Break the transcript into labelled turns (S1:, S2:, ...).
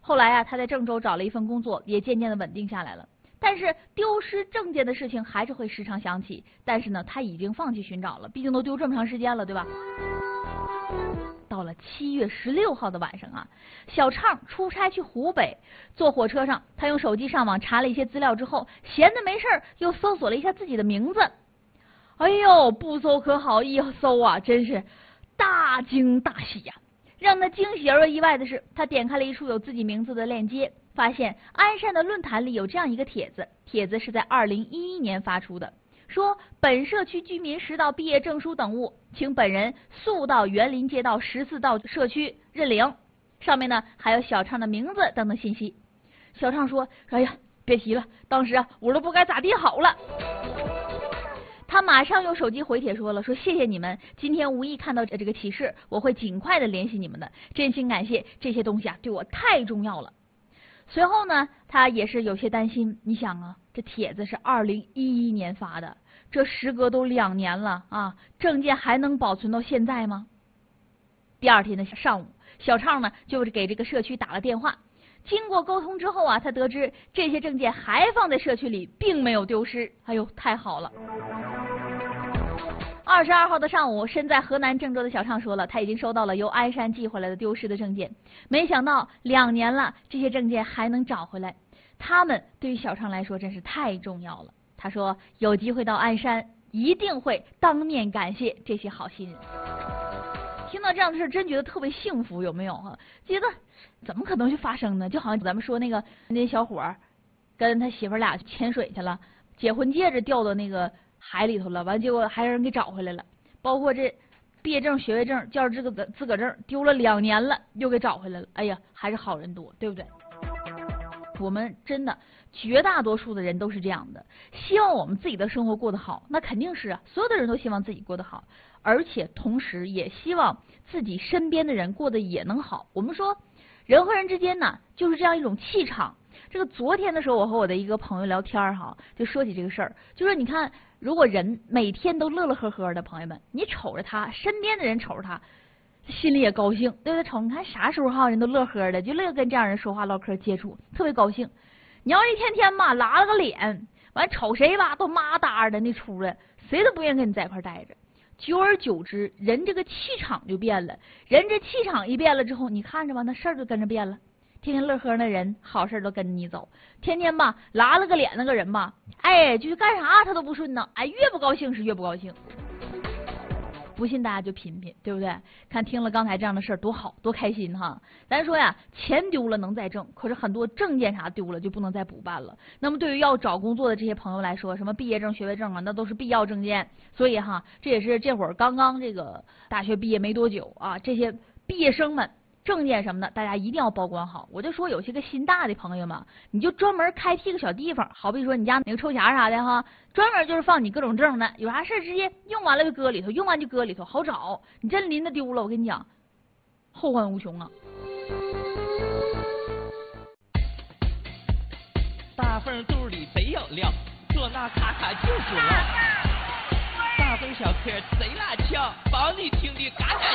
S1: 后来啊，他在郑州找了一份工作，也渐渐的稳定下来了。但是丢失证件的事情还是会时常想起，但是呢，他已经放弃寻找了，毕竟都丢这么长时间了，对吧？到了7月16号的晚上啊，小畅出差去湖北，坐火车上，他用手机上网查了一些资料之后，闲的没事又搜索了一下自己的名字。哎呦，不搜可好，一搜啊，真是大惊大喜呀！让他惊喜而又意外的是，他点开了一处有自己名字的链接，发现鞍山的论坛里有这样一个帖子，帖子是在2011年发出的，说本社区居民拾到毕业证书等物，请本人速到园林街道14道社区认领。上面呢还有小畅的名字等等信息。小畅说：“哎呀，别提了，当时啊我都不该咋地好了。”他马上用手机回帖说谢谢你们，今天无意看到这个启事，我会尽快的联系你们的，真心感谢，这些东西啊对我太重要了。随后呢，他也是有些担心，你想啊，这帖子是2011年发的，这时隔都2年了啊，证件还能保存到现在吗？第二天的上午，小畅呢就是给这个社区打了电话，经过沟通之后啊，他得知这些证件还放在社区里，并没有丢失。哎呦，太好了！22号的上午，身在河南郑州的小畅说了，他已经收到了由鞍山寄回来的丢失的证件。没想到2年了，这些证件还能找回来，他们对于小畅来说真是太重要了。他说有机会到鞍山，一定会当面感谢这些好心人。听到这样的事，真觉得特别幸福，有没有哈？觉得怎么可能去发生呢？就好像咱们说那小伙儿跟他媳妇俩潜水去了，结婚戒指掉到那个海里头了，完结果还让人给找回来了。包括这毕业证、学位证、教师资格证丢了2年了，又给找回来了。哎呀，还是好人多，对不对？我们真的绝大多数的人都是这样的，希望我们自己的生活过得好，那肯定是啊，所有的人都希望自己过得好，而且同时也希望自己身边的人过得也能好。我们说人和人之间呢，就是这样一种气场。这个昨天的时候，我和我的一个朋友聊天哈，就说起这个事儿，就说你看，如果人每天都乐乐呵呵的，朋友们，你瞅着他身边的人瞅着他，心里也高兴，对不对？瞅你看啥时候哈，人都乐呵的，就乐跟这样人说话唠嗑接触，特别高兴。你要一天天吧拉了个脸，完瞅谁吧都妈搭的那出来，谁都不愿意跟你在一块待着。久而久之，人这个气场就变了，人这气场一变了之后，你看着吧，那事儿就跟着变了。天天乐呵那人，好事都跟着你走；天天吧拉了个脸那个人吧，哎，就是干啥他都不顺呢，哎，越不高兴是越不高兴。不信大家就品品，对不对？看听了刚才这样的事儿多好多开心哈！咱说呀，钱丢了能再挣，可是很多证件啥丢了就不能再补办了。那么对于要找工作的这些朋友来说，什么毕业证、学位证啊，那都是必要证件。所以哈，这也是这会儿刚刚这个大学毕业没多久啊，这些毕业生们证件什么的，大家一定要保管好。我就说有些个心大的朋友们，你就专门开辟个小地方，好比说你家那个抽匣啥的哈，专门就是放你各种证的，有啥事直接用完了就搁里头，用完就搁里头，好找。你真拎着丢了，我跟你讲，后患无穷啊！
S2: 大份肚里贼有料，做那卡卡就是料。大份小嗑贼拉俏，保你听的嘎嘎